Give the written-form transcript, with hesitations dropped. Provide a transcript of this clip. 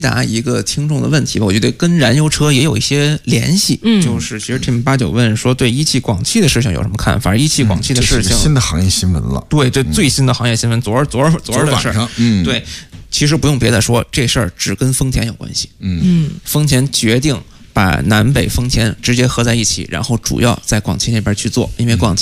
答一个听众的问题吧，我觉得跟燃油车也有一些联系。就是其实Tim89问说，对一汽广汽的事情有什么看法？一汽广汽的事情， 这是新的行业新闻了。 对，这最新的行业新闻，昨儿的事儿。对，其实不用别的说，这事儿只跟丰田有关系。丰田决定把南北丰田直接合在一起，然后主要在广汽那边去做，因为广汽